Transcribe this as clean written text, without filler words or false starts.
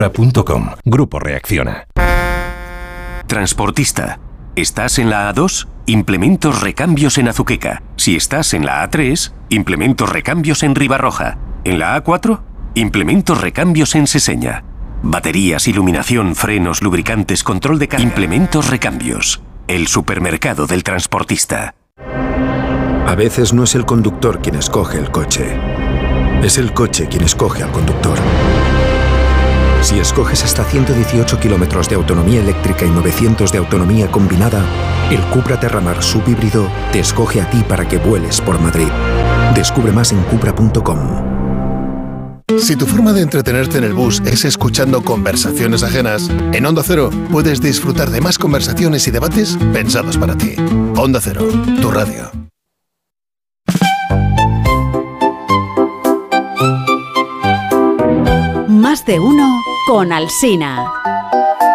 Grupo Reacciona. Transportista. ¿Estás en la A2? Implementos recambios en Azuqueca. Si estás en la A3, implementos recambios en Ribarroja. En la A4, implementos recambios en Seseña. Baterías, iluminación, frenos, lubricantes, control de carga. Implementos recambios. El supermercado del transportista. A veces no es el conductor quien escoge el coche. Es el coche quien escoge al conductor. Si escoges hasta 118 kilómetros de autonomía eléctrica y 900 de autonomía combinada, el Cupra Terramar subhíbrido te escoge a ti para que vueles por Madrid. Descubre más en cupra.com. Si tu forma de entretenerte en el bus es escuchando conversaciones ajenas, en Onda Cero puedes disfrutar de más conversaciones y debates pensados para ti. Onda Cero, tu radio. Más de uno con Alsina.